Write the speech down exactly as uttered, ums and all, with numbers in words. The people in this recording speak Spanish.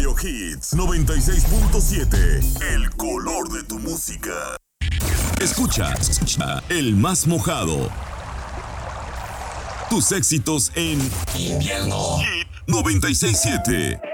Stereo Hits noventa y seis punto siete. El color de tu música. Escucha, escucha el más mojado. Tus éxitos en invierno. Hit noventa y seis punto siete.